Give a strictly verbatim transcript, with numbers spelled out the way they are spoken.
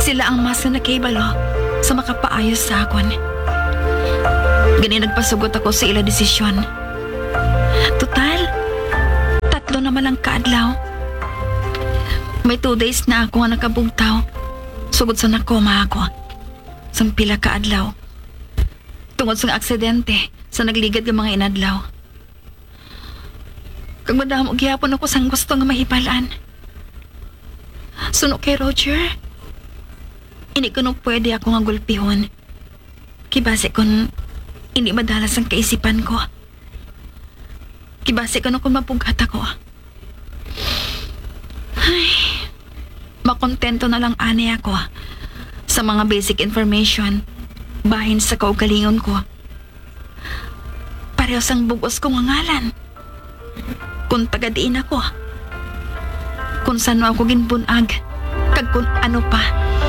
Sila ang mas na nakibalo sa makapaayos sa akon. Gani nagpasugot ako sa ila desisyon. Total, tatlo naman lang kaadlaw. May two days na ako nga nakabugtaw. Sugod sa nakoma ako. Sang pila kaadlaw. Tungod sa aksidente sa nagligad ng mga inadlaw. Kag madamo gyapon ako sang gusto nga mahibalaan. Suno kay Roger. Hindi ko nung pwede ako nga gulpihon. Kibase kon hindi madalas ang kaisipan ko. Kibase ko nung kung mapugat ako. Ay, makontento na lang ani ako sa mga basic information bahin sa kaugalingon ko. Pareho sang bugos ko nga ngalan. Kung tagadiin ako. Kung saan ako ginbunag. Kag kung ano pa.